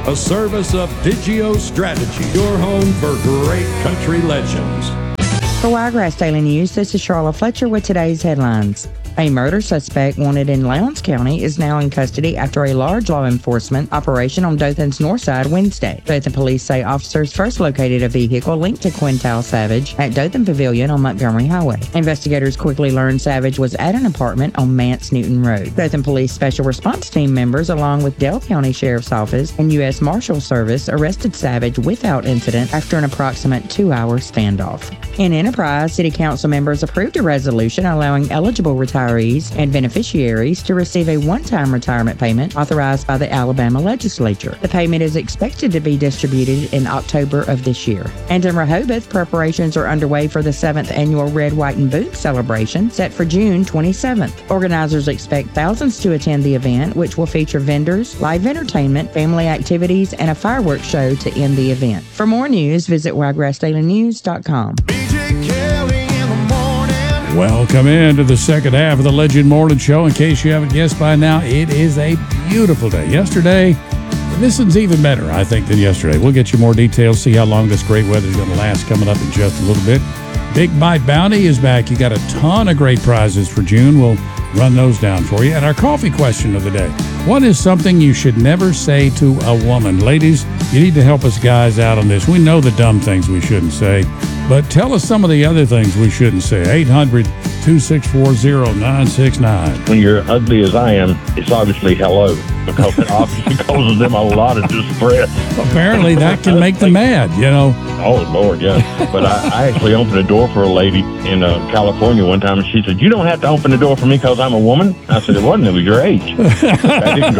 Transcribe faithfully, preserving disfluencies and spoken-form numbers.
a service of Digio Strategy, your home for great country legends. For Wiregrass Daily News, this is Charlotte Fletcher with today's headlines. A murder suspect wanted in Lowndes County is now in custody after a large law enforcement operation on Dothan's north side Wednesday. Dothan police say officers first located a vehicle linked to Quintal Savage at Dothan Pavilion on Montgomery Highway. Investigators quickly learned Savage was at an apartment on Mance Newton Road. Dothan Police Special Response Team members, along with Dale County Sheriff's Office and U S Marshals Service, arrested Savage without incident after an approximate two-hour standoff. In Enterprise, City Council members approved a resolution allowing eligible retirees and beneficiaries to receive a one-time retirement payment authorized by the Alabama legislature. The payment is expected to be distributed in October of this year. And in Rehoboth, preparations are underway for the seventh annual Red, White, and Boot celebration set for June twenty-seventh. Organizers expect thousands to attend the event, which will feature vendors, live entertainment, family activities, and a fireworks show to end the event. For more news, visit wiregrass daily news dot com. Welcome into the second half of the Legend Morning Show. In case you haven't guessed by now, it is a beautiful day. Yesterday, this one's even better, I think, than yesterday. We'll get you more details, see how long this great weather is going to last coming up in just a little bit. Big Bite Bounty is back. You got a ton of great prizes for June. We'll run those down for you. And our coffee question of the day. What is something you should never say to a woman? Ladies, you need to help us guys out on this. We know the dumb things we shouldn't say, but tell us some of the other things we shouldn't say. eight hundred, two six four, zero nine six nine. When you're ugly as I am, it's obviously hello, because it obviously causes them a lot of distress. Apparently that can make them mad, you know. Oh, Lord, yeah. But I, I actually opened a door for a lady in uh, California one time, and she said, "You don't have to open the door for me because I'm a woman." I said, "It wasn't. It was your age." That didn't